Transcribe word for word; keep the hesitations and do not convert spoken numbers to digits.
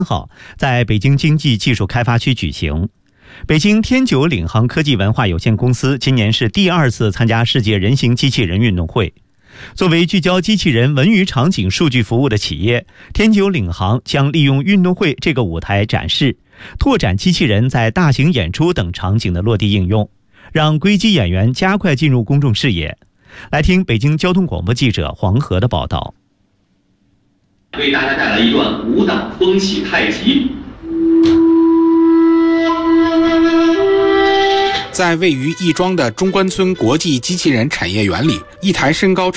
号在北京经济技术开发区举行。北京天九领航科技文化有限公司今年是第二次参加世界人形机器人运动会。作为聚焦机器人文娱场景数据服务的企业，天九领航将利用运动会这个舞台展示，拓展机器人在大型演出等场景的落地应用，让硅基演员加快进入公众视野。来听北京交通广播记者黄河的报道。 为大家带来一段舞蹈风起太极。 在位于亦庄的中关村国际机器人产业园里，一台身高